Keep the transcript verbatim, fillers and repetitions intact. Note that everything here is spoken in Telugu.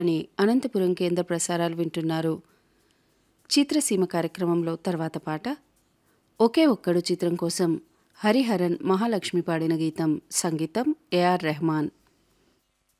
అని అనంతపురం కేంద్ర ప్రసారాలు వింటున్నారు. చిత్రసీమ కార్యక్రమంలో తర్వాత పాట ఒకే ఒక్కడు చిత్రం కోసం హరిహరన్ మహాలక్ష్మి పాడిన గీతం, సంగీతం ఏఆర్ రెహమాన్.